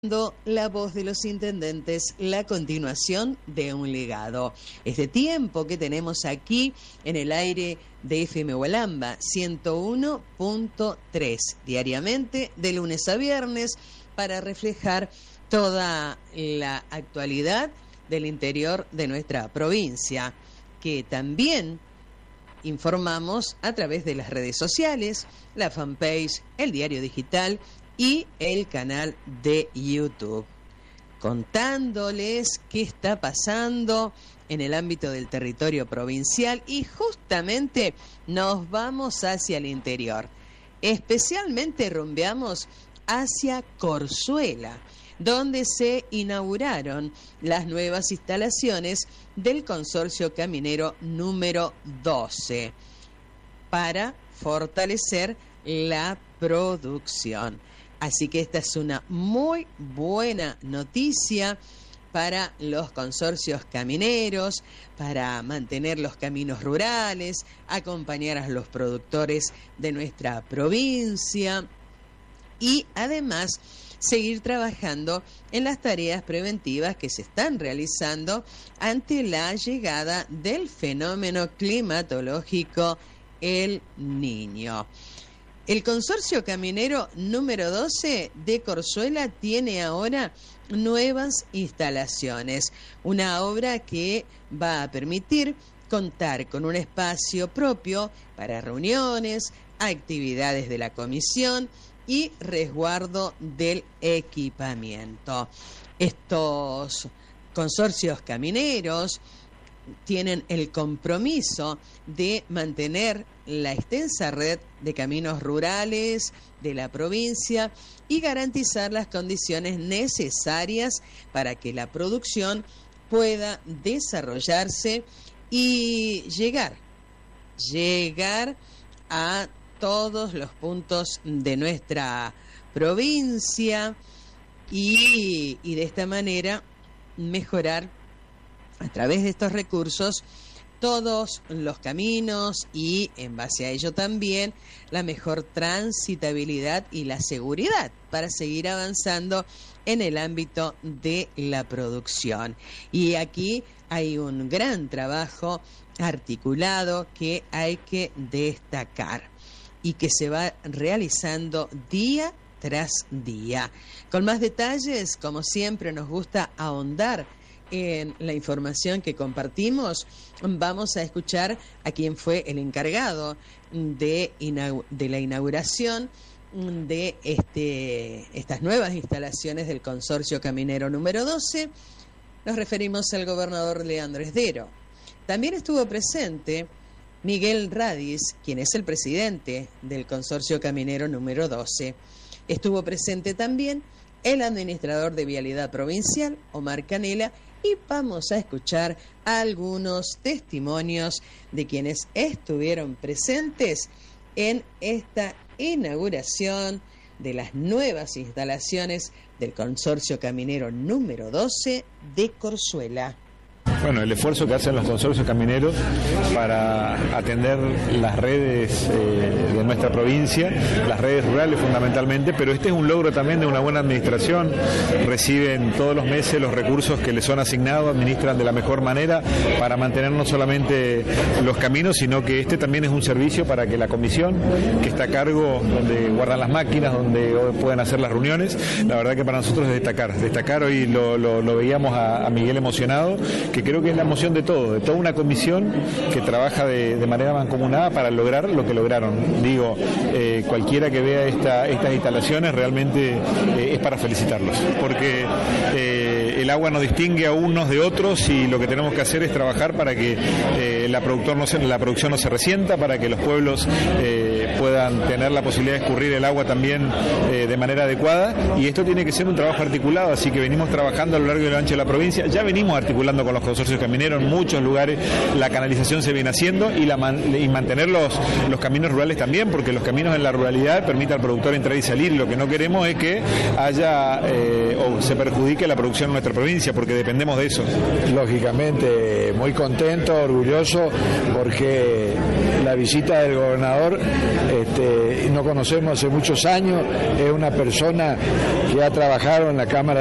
La voz de los intendentes, la continuación de un legado. Este tiempo que tenemos aquí en el aire de FM Hualamba 101.3 diariamente de lunes a viernes para reflejar toda la actualidad del interior de nuestra provincia, que también informamos a través de las redes sociales, la fanpage, el diario digital y el canal de YouTube, contándoles qué está pasando en el ámbito del territorio provincial, y justamente nos vamos hacia el interior. Especialmente rumbeamos hacia Corzuela, donde se inauguraron las nuevas instalaciones del Consorcio Caminero número 12 para fortalecer la producción. Así que esta es una muy buena noticia para los consorcios camineros, para mantener los caminos rurales, acompañar a los productores de nuestra provincia y además seguir trabajando en las tareas preventivas que se están realizando ante la llegada del fenómeno climatológico El Niño. El Consorcio Caminero número 12 de Corzuela tiene ahora nuevas instalaciones, una obra que va a permitir contar con un espacio propio para reuniones, actividades de la comisión y resguardo del equipamiento. Estos consorcios camineros tienen el compromiso de mantener la extensa red de caminos rurales de la provincia y garantizar las condiciones necesarias para que la producción pueda desarrollarse y llegar a todos los puntos de nuestra provincia y de esta manera mejorar a través de estos recursos todos los caminos y en base a ello también la mejor transitabilidad y la seguridad para seguir avanzando en el ámbito de la producción. Y aquí hay un gran trabajo articulado que hay que destacar y que se va realizando día tras día. Con más detalles, como siempre nos gusta ahondar en la información que compartimos, vamos a escuchar a quien fue el encargado de la inauguración de estas nuevas instalaciones del Consorcio Caminero número 12. Nos referimos al gobernador Leandro Esdero. También estuvo presente Miguel Radis, quien es el presidente del Consorcio Caminero número 12. Estuvo presente también el administrador de Vialidad Provincial, Omar Canela, y vamos a escuchar algunos testimonios de quienes estuvieron presentes en esta inauguración de las nuevas instalaciones del Consorcio Caminero número 12 de Corzuela. Bueno, el esfuerzo que hacen los consorcios camineros para atender las redes de nuestra provincia, las redes rurales fundamentalmente, pero este es un logro también de una buena administración. Reciben todos los meses los recursos que les son asignados, administran de la mejor manera para mantener no solamente los caminos, sino que este también es un servicio para que la comisión que está a cargo, donde guardan las máquinas, donde pueden hacer las reuniones, la verdad que para nosotros es destacar. Hoy lo veíamos a Miguel emocionado, que creo que es la emoción de toda una comisión que trabaja de manera mancomunada para lograr lo que lograron. Digo, cualquiera que vea estas instalaciones realmente es para felicitarlos, porque el agua no distingue a unos de otros y lo que tenemos que hacer es trabajar para que la producción no se resienta, para que los pueblos puedan tener la posibilidad de escurrir el agua también de manera adecuada, y esto tiene que ser un trabajo articulado, así que venimos trabajando a lo largo y lo ancho de la provincia. Ya venimos articulando con los consorcios camineros en muchos lugares, la canalización se viene haciendo y mantener los caminos rurales también, porque los caminos en la ruralidad permiten al productor entrar y salir. Lo que no queremos es que haya o se perjudique la producción en nuestra provincia, porque dependemos de eso. Lógicamente, muy contento, orgulloso, porque la visita del gobernador nos conocemos hace muchos años, es una persona que ha trabajado en la Cámara